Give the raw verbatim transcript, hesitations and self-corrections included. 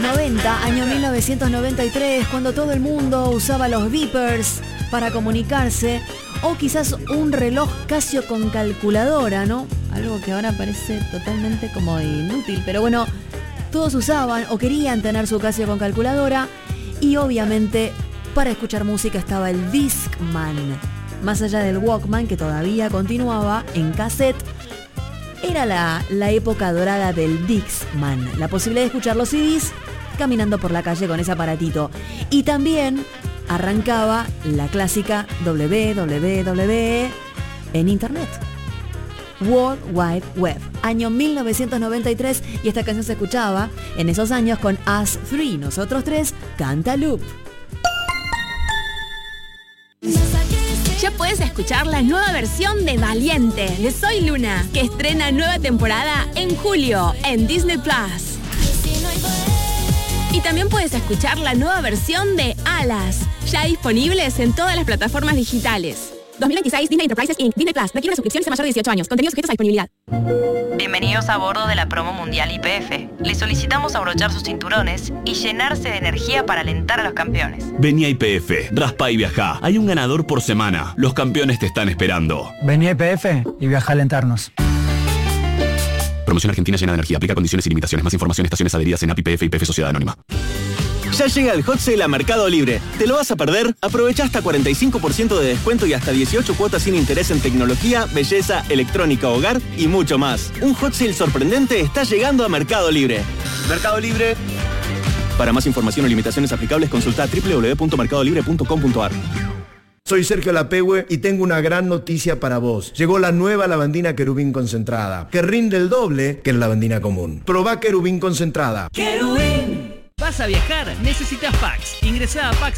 noventa, año mil novecientos noventa y tres, cuando todo el mundo usaba los beepers para comunicarse, o quizás un reloj Casio con calculadora, ¿no? Algo que ahora parece totalmente como inútil, pero bueno, todos usaban o querían tener su Casio con calculadora, y obviamente para escuchar música estaba el Discman. Más allá del Walkman, que todavía continuaba en cassette, era la, la época dorada del Discman, la posibilidad de escuchar los C Ds caminando por la calle con ese aparatito. Y también arrancaba la clásica doble u doble u doble u en internet. World Wide Web, año mil novecientos noventa y tres, y esta canción se escuchaba en esos años con Us Three, nosotros tres, Cantaloupe. Ya puedes escuchar la nueva versión de Valiente, de Soy Luna, que estrena nueva temporada en julio en Disney Plus. Y también puedes escuchar la nueva versión de Alas, ya disponibles en todas las plataformas digitales. dos mil veintiséis Disney Enterprises incorporated. Disney Plus. Requiere una suscripción y ser mayor de dieciocho años. Contenidos sujetos a disponibilidad. Bienvenidos a bordo de la promo mundial Y P F. Les solicitamos abrochar sus cinturones y llenarse de energía para alentar a los campeones. Vení a Y P F, raspa y viajá. Hay un ganador por semana. Los campeones te están esperando. Vení a Y P F y viaja a alentarnos. Promoción Argentina llena de energía. Aplica condiciones y limitaciones. Más información, estaciones adheridas en A P I P F y P F Sociedad Anónima. Ya llega el Hot Sale a Mercado Libre. ¿Te lo vas a perder? Aprovecha hasta cuarenta y cinco por ciento de descuento y hasta dieciocho cuotas sin interés en tecnología, belleza, electrónica, hogar y mucho más. Un Hot Sale sorprendente está llegando a Mercado Libre. Mercado Libre. Para más información o limitaciones aplicables, consulta doble u doble u doble u punto mercado libre punto com punto a r. Soy Sergio Lapehue y tengo una gran noticia para vos. Llegó la nueva lavandina Querubín concentrada, que rinde el doble que la lavandina común. Probá Querubín concentrada. ¡Querubín! ¿Vas a viajar? Necesitas Pax. Ingresá a pax